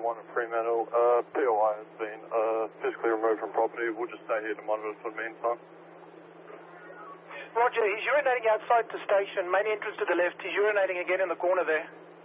1 at Fremantle. POI has been physically removed from property. We'll just stay here to monitor for the meantime. Roger, he's urinating outside the station, main entrance to the left. He's urinating again in the corner there.